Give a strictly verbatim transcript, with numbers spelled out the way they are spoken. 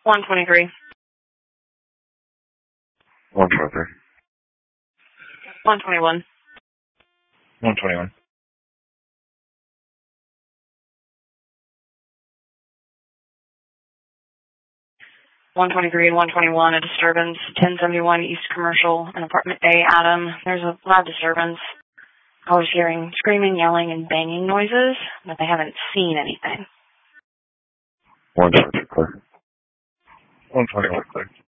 one twenty-three. one twenty-three. one twenty-one. one twenty-one. one twenty-three and one twenty-one, a disturbance, ten seventy-one East Commercial, in Apartment A, Adam. There's a loud disturbance. I was hearing screaming, yelling, and banging noises, but they haven't seen anything. one twenty-two clear. one twenty-one clear.